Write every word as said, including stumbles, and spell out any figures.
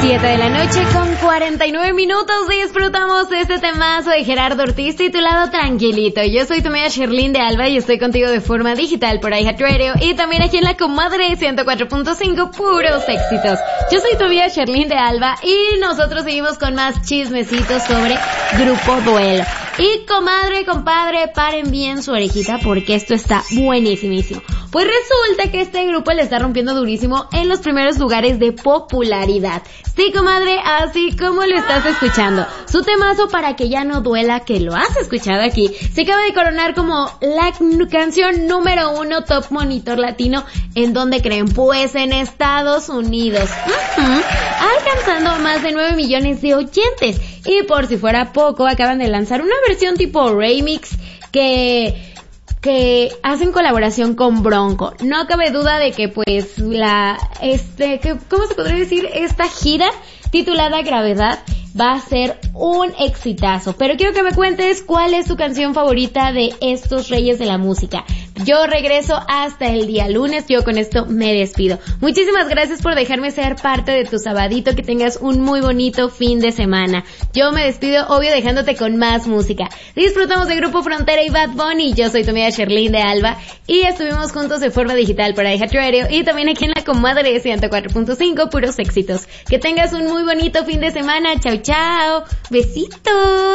siete de la noche con cuarenta y nueve minutos disfrutamos de este temazo de Gerardo Ortiz titulado Tranquilito. Yo soy tu amiga Sherlyn de Alba y estoy contigo de forma digital por iHeartRadio y también aquí en la comadre ciento cuatro punto cinco, puros éxitos. Yo soy tu amiga Sherlyn de Alba y nosotros seguimos con más chismecitos sobre Grupo Duelo. Y comadre, compadre, paren bien su orejita porque esto está buenísimísimo. Pues resulta que este grupo le está rompiendo durísimo en los primeros lugares de popularidad. Sí, comadre, así como lo estás escuchando. Su temazo Para que ya no duela, que lo has escuchado aquí, se acaba de coronar como la canción número uno Top Monitor Latino. ¿En dónde creen? Pues en Estados Unidos. Uh-huh. Alcanzando más de nueve millones de oyentes. Y por si fuera poco, acaban de lanzar una versión tipo remix que... que hacen colaboración con Bronco. No cabe duda de que pues la, este, que, ¿cómo se podría decir? Esta gira titulada Gravedad va a ser un exitazo. Pero quiero que me cuentes cuál es tu canción favorita de estos reyes de la música. Yo regreso hasta el día lunes. Yo con esto me despido. Muchísimas gracias por dejarme ser parte de tu sabadito. Que tengas un muy bonito fin de semana. Yo me despido, obvio, dejándote con más música. Disfrutamos de Grupo Frontera y Bad Bunny. Yo soy tu amiga Sherlyn de Alba y estuvimos juntos de forma digital para iHeartRadio y también aquí en la comadre ciento cuatro punto cinco, puros éxitos. Que tengas un muy bonito fin de semana. Chao, chao. Besitos.